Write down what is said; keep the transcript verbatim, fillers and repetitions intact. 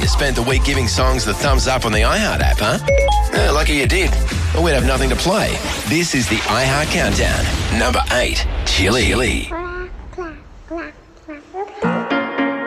You spent the week giving songs the thumbs up on the iHeart app, huh? Eh, lucky you did. Or we'd have nothing to play. This is the iHeart Countdown. Number eight, Chili.